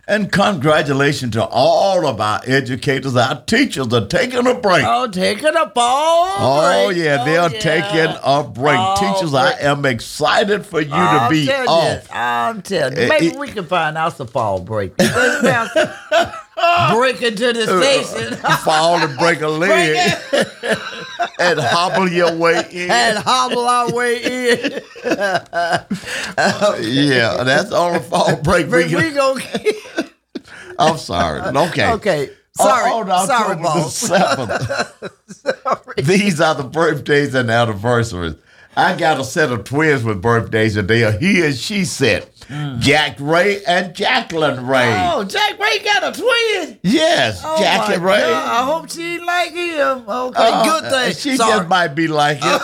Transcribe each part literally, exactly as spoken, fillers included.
And congratulations to all of our educators. Our teachers are taking a break. Oh, taking a ball. Oh, break. yeah, oh, they're yeah. taking a break. Oh, Teachers, break. I am excited for you I'm to be telling off. You, I'm telling you. It- Maybe it- we can find out the fall break. Break into the station. Fall and break a leg and hobble your way in. And hobble our way in. Yeah, that's on the fall break. We, We can, we gonna I'm sorry. Okay. Okay. Sorry. On, on Sorry, October the boss. seventh, these are the birthdays and anniversaries. I got a set of twins with birthdays today. A he and she set. Mm. Jack Ray and Jacqueline Ray. Oh, Jack Ray got a twin. Yes, Oh Jack my and Ray. God, I hope she like him. Okay, Uh, good thing. She Sorry. just might be like him.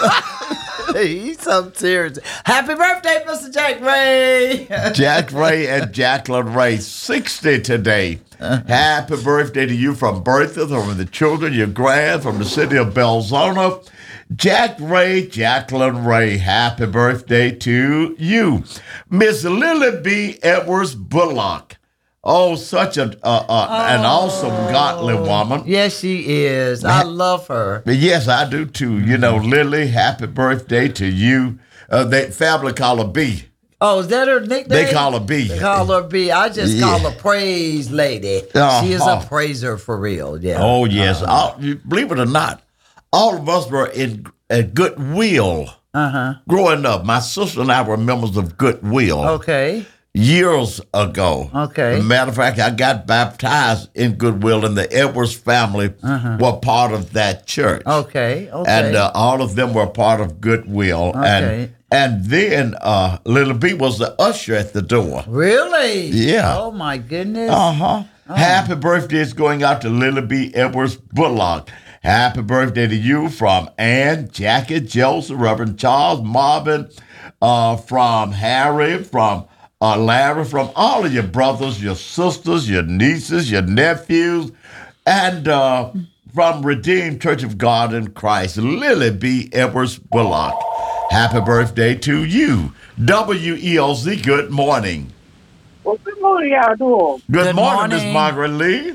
He's some serious. Happy birthday, Mister Jack Ray. Jack Ray and Jacqueline Ray, sixty today. Happy birthday to you from Bertha, from the children, your grand, from the city of Belzona. Jack Ray, Jacqueline Ray, happy birthday to you. Miss Lily B. Edwards Bullock. Oh, such a uh, uh, oh. an awesome, godly woman. Yes, she is. I love her. Yes, I do too. You know, Lily, happy birthday to you. Uh, they family call her B. Oh, is that her nickname? They call her B. They call her B. I just Yeah. call her Praise Lady. Uh-huh. She is a praiser for real. Yeah. Oh, yes. Uh-huh. All, you, believe it or not, all of us were in uh, Goodwill Uh-huh. growing up. My sister and I were members of Goodwill. Okay. Years ago. Okay. As a matter of fact, I got baptized in Goodwill, and the Edwards family Uh-huh. were part of that church. Okay. Okay. And uh, all of them were part of Goodwill. Okay. And and then uh, Little B was the usher at the door. Really? Yeah. Oh, my goodness. Uh-huh. Oh. Happy birthday is going out to Lily B. Edwards Bullock. Happy birthday to you from Ann, Jackie, Joseph, Reverend Charles, Marvin, uh, from Harry, from uh, Larry, from all of your brothers, your sisters, your nieces, your nephews, and uh, from Redeemed Church of God in Christ, Lily B. Edwards Bullock. Happy birthday to you. W E L Z, good morning. Well, good morning, y'all doing? Good, Good morning, Miss morning. Margaret Lee.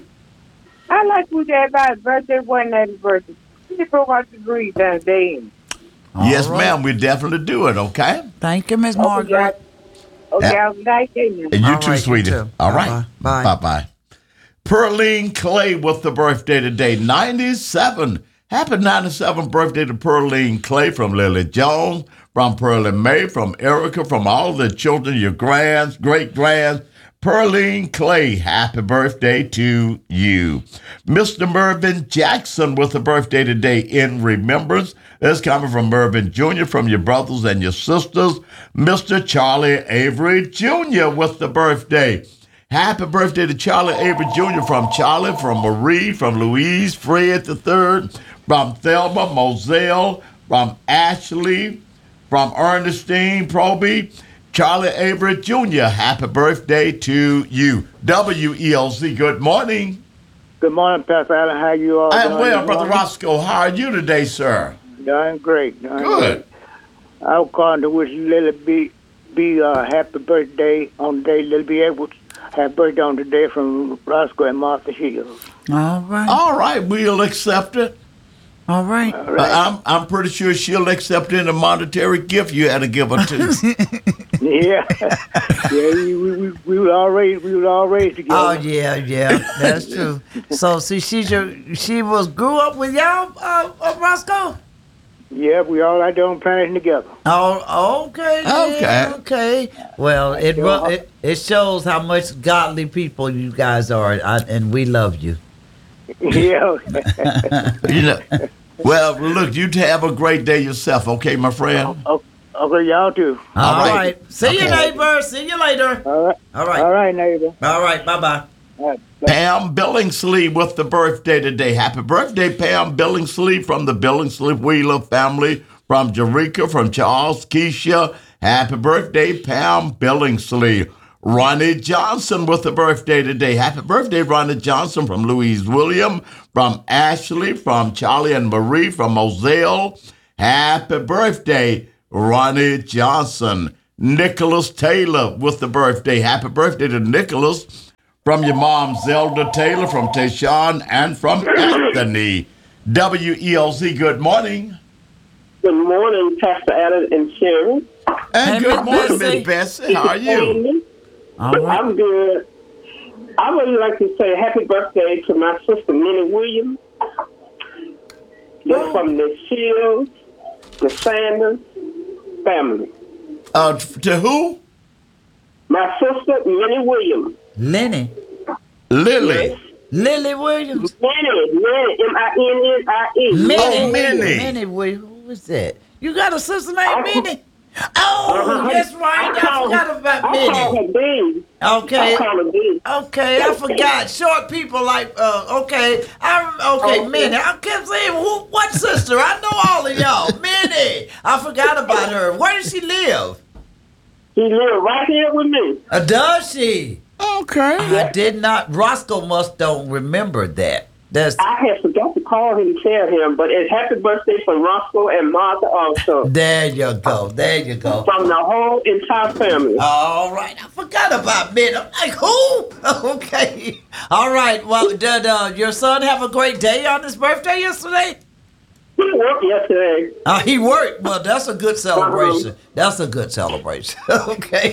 I like to everybody's birthday, wasn't that birthday? We broke out the grease that day. All Yes, right. ma'am, we definitely do it, okay? Thank you, Miss Okay, Margaret. okay, Yeah. I was nice to you. And you All too, right, you sweetie. too. All right. Bye-bye. Bye. Bye-bye. Pearline Clay with the birthday today, ninety-seven. Happy ninety-seventh birthday to Pearline Clay from Lily Jones, from Pearlie May, from Erica, from all the children, your grands, great-grands. Pearline Clay, happy birthday to you. Mister Mervyn Jackson with a birthday today in remembrance. That's coming from Mervyn Junior, from your brothers and your sisters. Mister Charlie Avery Junior with the birthday. Happy birthday to Charlie Avery Junior from Charlie, from Marie, from Louise, Fred the third, from Thelma, Moselle, from Ashley, from Ernestine Proby. Charlie Avery Junior, happy birthday to you. W E L Z, good morning. Good morning, Pastor Allen. How you all I'm doing well, this Brother morning? Roscoe. How are you today, sir? Doing great. Doing Good. great. I was calling to wish Lily B. B. Uh, happy birthday on the day. Lily B. Edwards. Happy birthday on the day from Roscoe and Martha Shields. All right. All right, we'll accept it. All right. All Uh, right. I'm I'm pretty sure she'll accept any monetary gift you had to give her to. yeah. yeah. We, we, we, we were all raised. We were all raised together. Oh yeah, yeah, that's true. So see, she's your, she was grew up with y'all, uh, uh, Roscoe. Yeah, we all out there on plantation together. Oh, okay, yeah, okay. Well, it, ru- it it shows how much godly people you guys are, I, and we love you. yeah. You know. Well, look, you have a great day yourself, okay, my friend? Oh, okay, y'all too. All All right. right. See you, Okay. neighbor. See you later. All right. All right. All right, neighbor. All right. Bye bye. All right. Pam Billingsley with the birthday today. Happy birthday, Pam Billingsley from the Billingsley Wheeler family, from Jerika, from Charles, Keisha. Happy birthday, Pam Billingsley. Ronnie Johnson with the birthday today. Happy birthday, Ronnie Johnson from Louise William, from Ashley, from Charlie and Marie, from Moselle. Happy birthday, Ronnie Johnson. Nicholas Taylor with the birthday. Happy birthday to Nicholas from your mom, Zelda Taylor, from Tayshawn, and from Anthony. W E L Z, good morning. Good morning, Pastor Adam and Sherry. And Hey, good Miss morning, Bessie. Miss Bessie. How are you? All right. I'm good. I would like to say happy birthday to my sister, Minnie Williams. They're from the Shields, the Sanders family. Uh, to who? My sister, Minnie Williams. Lenny. Lily. Lily Williams. Minnie, Minnie, M I N N I E. Minnie. Minnie. Minnie Williams. Who was that? You got a sister named I- Minnie? Oh, Uh-huh. that's right. I call- forgot about I call Minnie. her Dee. Okay. I call her Dee. Okay, I forgot. Short people like, uh, okay. I Okay, Okay. Minnie. I kept saying, who, what sister? I know all of y'all. Minnie. I forgot about her. Where does she live? She lives right here with me. Uh, does she? Okay. I did not. Roscoe must don't remember that. That's I had forgot to call him and tell him, but it's happy birthday for Roscoe and Martha also. there. You go. There you go. From the whole entire family. All right, I forgot about Minnie. I'm like, who? Okay. All right. Well, did uh, your son have a great day on his birthday yesterday? He worked yesterday. Uh, he worked. Well, that's a good celebration. Uh-huh. That's a good celebration. Okay.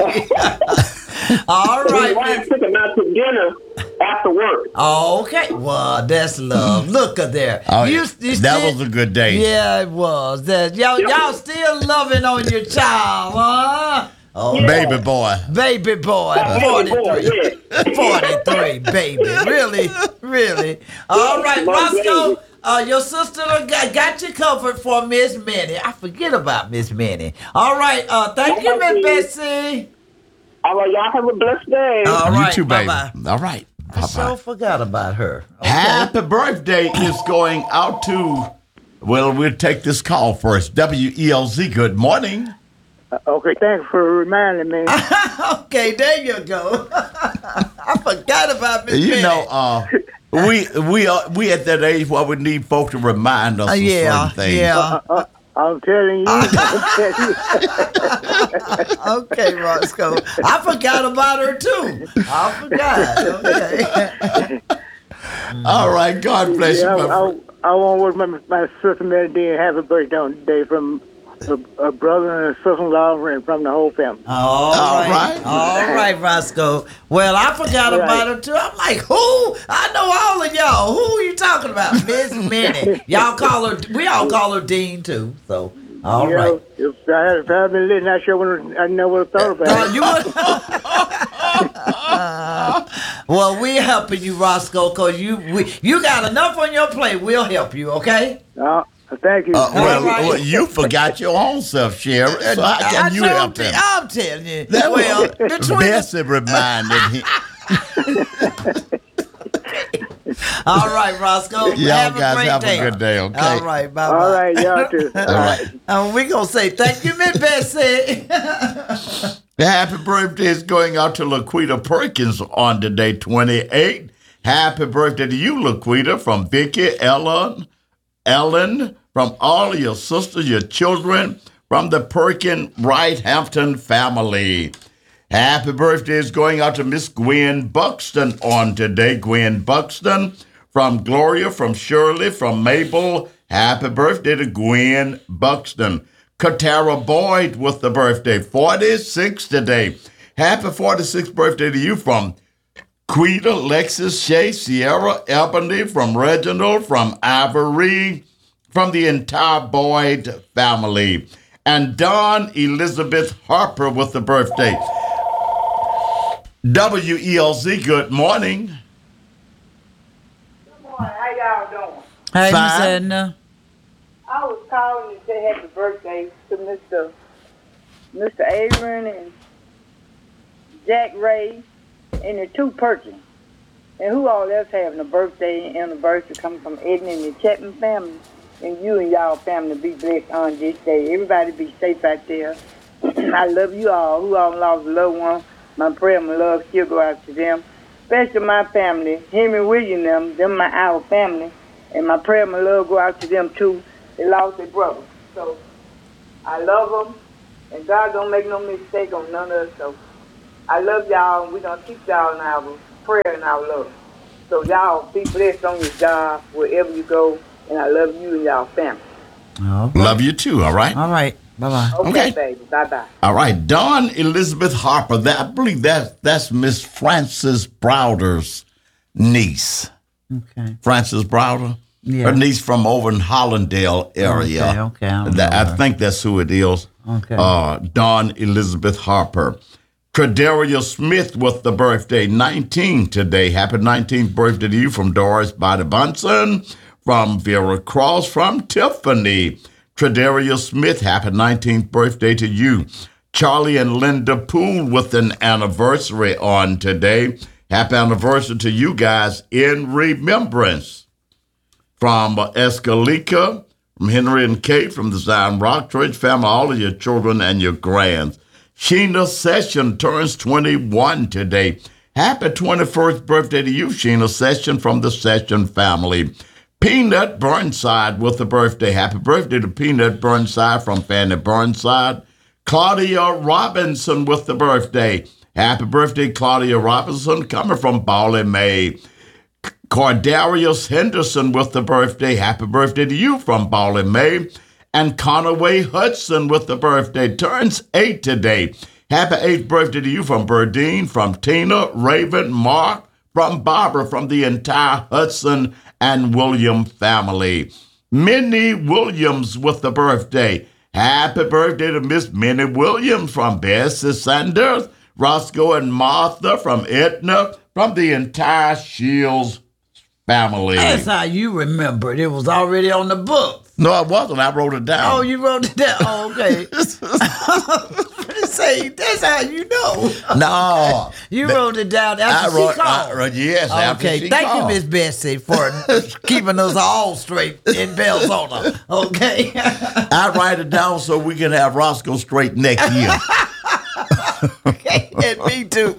All His right. wife took him out to dinner after work. Okay. Well, that's love. Look at there. Oh, You- yeah. you that still- was a good day. Yeah, it was. That y'all, y'all still loving on your child, huh? Oh, Yeah. Baby boy. baby boy, Baby boy, forty-three. yeah. forty-three, baby. Really? Really? All right, My Roscoe, baby. uh, your sister got, got you covered for Miss Minnie. I forget about Miss Minnie. All right, uh, thank you, Miss Betsy. All right, y'all have a blessed day. All You right, too, baby. bye-bye. All right. I Bye-bye. so forgot about her. Okay. Happy birthday is going out to, well, we'll take this call first. W E L Z, good morning. Uh, okay, thanks for reminding me. Okay, there you go. I forgot about Miss You Minnie. know, uh, we we are we at that age where we need folk to remind us Uh, of yeah, certain things. yeah. Uh, I'm telling you. I'm telling you. Okay, Roscoe. I forgot about her too. I forgot. Okay. All right, God bless Yeah, you. my I, friend. I, I want to wish my, my sister Melody and happy birthday on today from a, a brother and a sister-in-law and from the whole family. All All right. right. All right, Roscoe. Well, I forgot Right. about her too. I'm like, who? I know all of y'all. Who are you talking about? Miss Minnie. Y'all call her, we all call her Dean too. So, all you right. know, if I had, if I had been living, I sure wouldn't, I never would have thought about Uh, it. you would- well, we're helping you, Roscoe, because you, we, you got enough on your plate. We'll help you, okay? Uh, thank you. Uh, well, All right. well, you forgot your own self, Sherry. So how I can you told help you- him? I'm telling you. That well, was between Bessie reminded him. All right, Roscoe. Y'all have guys a great have day. a good day, okay? All right, bye bye. All right, y'all too. All right. And we're going to say thank you, Miss Bessie. Happy birthday is going out to Laquita Perkins on today, twenty-eight. Happy birthday to you, Laquita, from Vicky, Ellen, Ellen, from all of your sisters, your children, from the Perkin Wright-Hampton family. Happy birthday is going out to Miss Gwen Buxton on today. Gwen Buxton, from Gloria, from Shirley, from Mabel. Happy birthday to Gwen Buxton. Katara Boyd with the birthday, forty-six today. Happy forty-sixth birthday to you from Quita, Lexus, Shay, Sierra, Ebony, from Reginald, from Ivory, from the entire Boyd family. And Dawn Elizabeth Harper with the birthday. W E L Z, good morning. Good morning. How y'all doing? Hey, Fine. Miss Edna. I was calling to say happy birthday to Mister Mister Aaron and Jack Ray and the two Perkins. And who all else having a birthday and anniversary coming from Edna and the Chapman family. And you and y'all family be blessed on this day. Everybody be safe out there. I love you all. Who all lost a loved one, my prayer and my love still go out to them. Especially my family, him and William them, them my our family. And my prayer and my love go out to them too. They lost their brother. So I love them. And God don't make no mistake on none of us. So I love y'all, and we're going to keep y'all in our prayer and our love. So y'all be blessed on your job, wherever you go, and I love you and y'all family. Okay. Love you too, all right? All right. Bye-bye. Okay, Okay. baby. Bye-bye. All right, Dawn Elizabeth Harper. That I believe that that's Miss Frances Browder's niece. Okay. Frances Browder, Yeah. her niece from over in Hollandale area. Okay, okay, I don't That, know I her. think that's who it is. Okay. Uh, Dawn Elizabeth Harper. Tredaria Smith with the birthday, nineteen today. Happy nineteenth birthday to you from Doris Body Bunsen, from Vera Cross, from Tiffany. Tredaria Smith, happy nineteenth birthday to you. Charlie and Linda Poole with an anniversary on today. Happy anniversary to you guys in remembrance. From uh, Escalica, from Henry and Kate, from the Zion Rock Church family, all of your children and your grands. Sheena Session turns twenty-one today. Happy twenty-first birthday to you, Sheena Session, from the Session family. Peanut Burnside with the birthday. Happy birthday to Peanut Burnside from Fanny Burnside. Claudia Robinson with the birthday. Happy birthday, Claudia Robinson, coming from Bali May. Cordarius Henderson with the birthday. Happy birthday to you from Bali May. And Conaway Hudson with the birthday. Turns eight today. Happy eighth birthday to you from Burdine, from Tina, Raven, Mark, from Barbara, from the entire Hudson and William family. Minnie Williams with the birthday. Happy birthday to Miss Minnie Williams from Bessie Sanders, Roscoe and Martha from Etna, from the entire Shields family. That's how you remember it. It was already on the book. No, it wasn't. I wrote it down. Oh, you wrote it down. Oh, okay. Say, that's how you know. No. You wrote it down after I wrote, she called. I wrote, yes, after Okay, she thank called. you, Miss Bessie, for keeping us all straight in Belzona. Okay. I write it down so we can have Roscoe straight next year. Okay, and me too.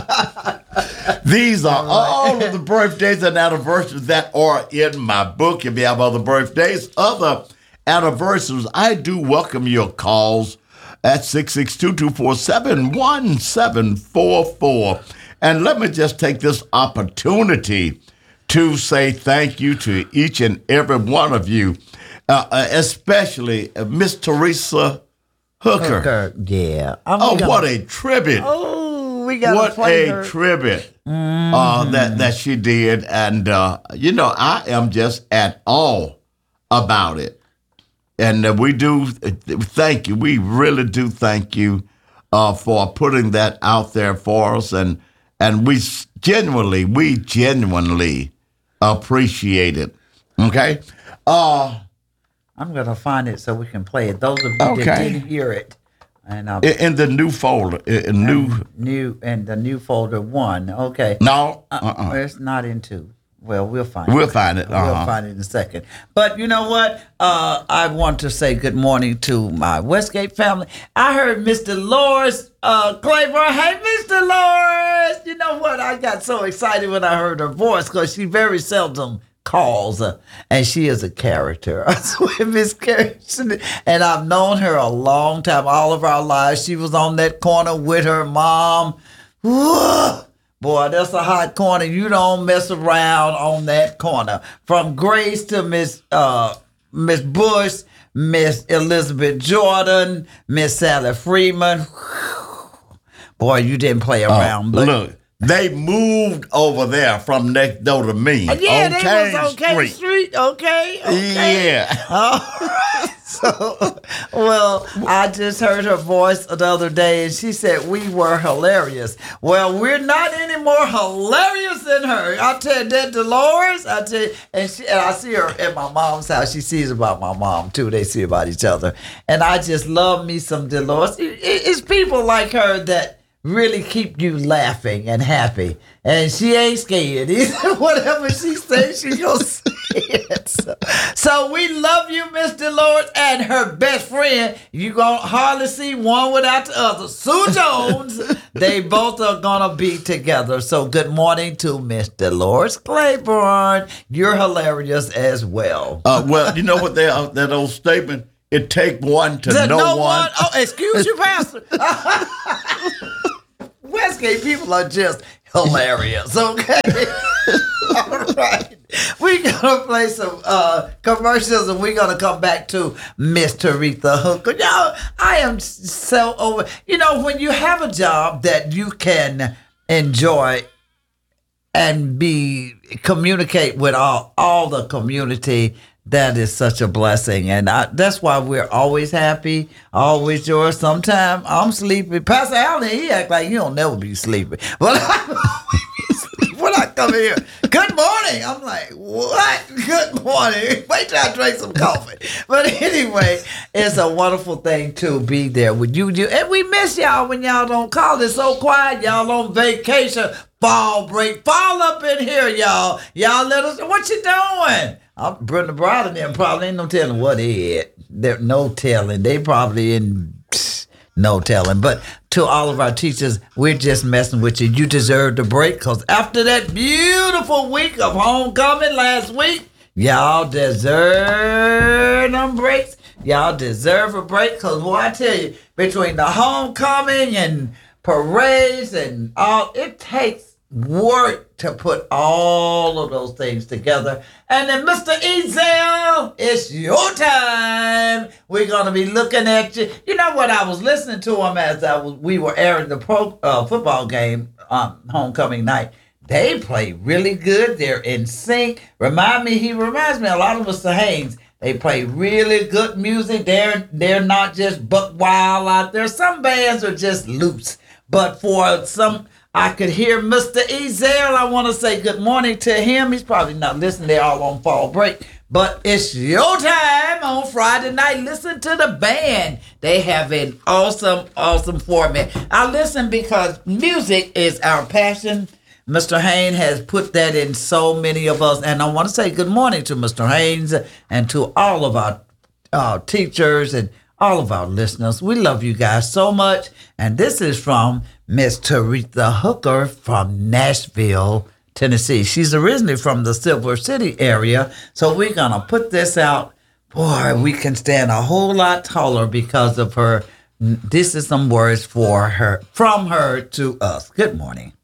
These are all of the birthdays and anniversaries that are in my book. If you have other birthdays, other anniversaries, I do welcome your calls at six six two, two four seven, one seven four four. And let me just take this opportunity to say thank you to each and every one of you, uh, uh, especially uh, Miss Teresa Hooker. Hooker, yeah. I'm Oh, gonna- what a tribute. Oh, we got to What play a her. tribute uh, that, that she did. And, uh, you know, I am just at awe about it. And uh, we do uh, thank you. We really do thank you uh, for putting that out there for us. And, and we genuinely, we genuinely appreciate it. Okay? Uh, I'm going to find it so we can play it. Those of you Okay. that didn't hear it. And uh, in, in the new folder, in, in new, new and the new folder one. Okay. no, Uh, uh-uh. It's not in two. Well, we'll find it. We'll find it. We'll Uh-huh. find it in a second. But you know what? Uh, I want to say good morning to my Westgate family. I heard Miss Dolores uh, Claiborne. Hey, Miss Dolores. You know what? I got so excited when I heard her voice because she very seldom calls, uh, and she is a character. I swear, Miss Carrie. And I've known her a long time, all of our lives. She was on that corner with her mom. Whoa. Boy, that's a hot corner. You don't mess around on that corner. From Grace to Miss uh, Miss Bush, Miss Elizabeth Jordan, Miss Sally Freeman. Boy, you didn't play around. but Look, they moved over there from next door to me. yeah, on they Kane was on Kane Street. Street. Okay, okay. Yeah. All right. So, well, I just heard her voice the other day, and she said we were hilarious. Well, we're not any more hilarious than her. I tell you that, Dolores. I tell you, and she and I see her at my mom's house. She sees about my mom too. They see about each other, and I just love me some Dolores. It- it- it's people like her that really keep you laughing and happy. And she ain't scared either. Whatever she says, she gonna say it. So, so we love you, Miss Dolores, and her best friend. You gonna hardly see one without the other. Sue Jones. They both are gonna be together. So good morning to Miss Dolores Claiborne. You're hilarious as well. Uh, well, you know what they, uh, that old statement? It take one to There's know no one. one. Oh, excuse you, Pastor. Westgate people are just hilarious, okay? All right. We're going to play some uh, commercials, and we're going to come back to Miss Taretha Hooker. Y'all, I am so over. You know, when you have a job that you can enjoy and be communicate with all, all the community, that is such a blessing. And I, that's why we're always happy, always joyous. Sometimes I'm sleepy. Pastor Allen, he act like he don't never be sleepy. But when I come here, good morning. I'm like, what? Good morning. Wait till I drink some coffee. But anyway, it's a wonderful thing to be there with you. you and we miss y'all when y'all don't call. It's so quiet. Y'all on vacation. Fall break. Fall up in here, y'all. Y'all let us know what you doing. I'm Brenda Bride and them probably ain't no telling what they at. There's no telling. They probably in psh, no telling. But to all of our teachers, we're just messing with you. You deserve the break, because after that beautiful week of homecoming last week, y'all deserve them breaks. Y'all deserve a break, because boy, I tell you, between the homecoming and parades and all, it takes work to put all of those things together. And then Mister Ezel, it's your time. We're going to be looking at you. You know what? I was listening to him as I was, we were airing the pro uh, football game on homecoming night. They play really good. They're in sync. Remind me, he reminds me a lot of Mister Haynes. They play really good music. They're, they're not just buck wild out there. Some bands are just loose. But for some... I could hear Mister Ezel. I want to say good morning to him. He's probably not listening. They're all on fall break. But it's your time on Friday night. Listen to the band. They have an awesome, awesome format. I listen because music is our passion. Mister Haynes has put that in so many of us. And I want to say good morning to Mister Haynes and to all of our uh, teachers and all of our listeners. We love you guys so much. And this is from Miss Taretha Hooker from Nashville, Tennessee. She's originally from the Silver City area. So we're going to put this out. Boy, we can stand a whole lot taller because of her. This is some words for her, from her to us. Good morning.